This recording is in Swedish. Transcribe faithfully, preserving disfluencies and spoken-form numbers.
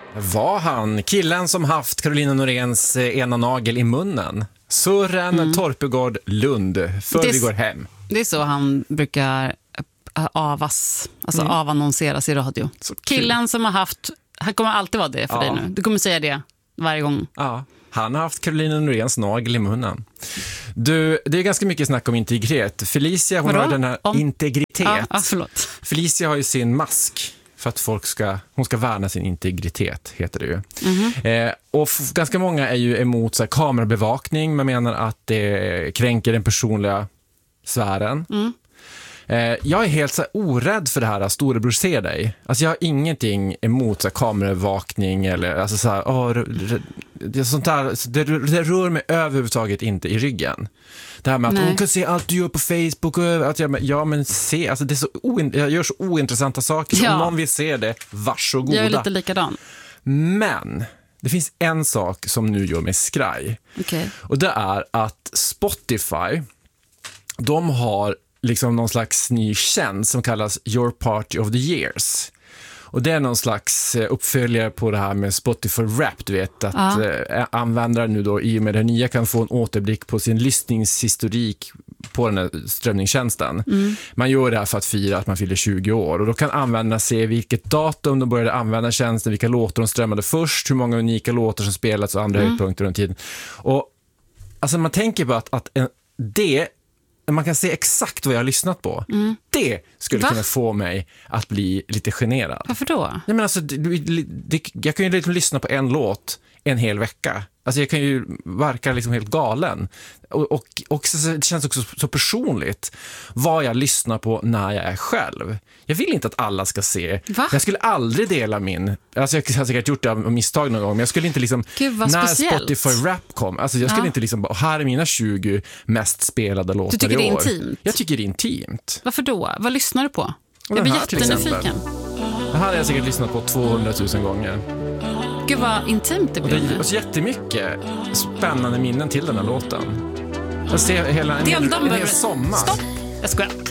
Var han killen som haft Carolina Noréns ena nagel i munnen? Sören mm. Torpegård Lund, för det, vi går hem. Det är så han brukar avas, alltså mm. avannonseras i radio. Så killen som har haft, han kommer alltid vara det för ja. dig nu. Du kommer säga det varje gång. Ja, han har haft Carolina Noréns nagel i munnen. Du, det är ganska mycket snack om integritet. Felicia, hon Vadå? har den här om... integritet. Ja, ja, förlåt. Felicia har ju sin mask för att folk ska, hon ska värna sin integritet, heter det ju. Mm-hmm. Eh, och f- ganska många är ju emot så här, kamerabevakning. Man menar att det kränker den personliga sfären. Mm. Eh, jag är helt så här, orädd för det här storebror ser dig. Alltså jag har ingenting emot så här, kamerabevakning eller alltså så här, åh, det, det, sånt där, det, det rör mig överhuvudtaget inte i ryggen. Det här med att Nej. hon kan se allt du gör på Facebook och att jag, ja men se, alltså det är så oin, jag gör så ointressanta saker. Ja. Om någon vill se det, varsågoda. Jag är lite likadan. Men det finns en sak som nu gör mig skraj. Okay. Och det är att Spotify, de har liksom någon slags ny tjänst som kallas Your Party of the Years. Och det är någon slags uppföljare på det här med Spotify Wrapped, du vet, att ja. eh, användare nu då i och med det nya kan få en återblick på sin lyssningshistorik på den här strömningstjänsten. Mm. Man gör det här för att fira att man fyller tjugo år och då kan användarna se vilket datum de började använda tjänsten, vilka låtar de strömmade först, hur många unika låtar som spelats och andra mm. höjdpunkter under tiden. Och alltså man tänker på att, att en, det man kan se exakt vad jag har lyssnat på. Mm. Det skulle Va? kunna få mig att bli lite generad. Varför då? Nej, men alltså, det, det, jag kan ju liksom lyssna på en låt en hel vecka. Alltså jag kan ju verka liksom helt galen. Och, och, och det känns också så personligt vad jag lyssnar på när jag är själv. Jag vill inte att alla ska se. Va? Jag skulle aldrig dela min... Alltså jag har säkert gjort det av misstag någon gång, men jag skulle inte liksom... Gud, vad när speciellt. Spotify Rap kom, alltså jag skulle ja. inte liksom... Här är mina tjugo mest spelade låtar i år. Du tycker det är intimt? Jag tycker det är intimt. Varför då? Vad lyssnar du på? Jag blir jättenyfiken. Det här har jag säkert lyssnat på tvåhundratusen gånger. Gud vad intimt det blir. Och det är alltså jättemycket spännande minnen till den här låten. Jag ser hela en, en, en hel sommar. Stopp! Jag skojar.